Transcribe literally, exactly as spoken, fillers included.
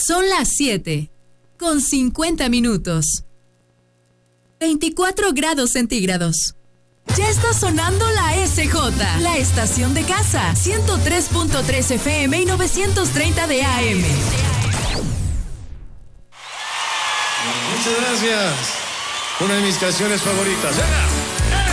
Son las siete, con cincuenta minutos. veinticuatro grados centígrados. Ya está sonando la S J, la estación de casa, ciento tres punto tres F M y novecientos treinta de A M. Muchas gracias. Una de mis canciones favoritas. ¡Venga!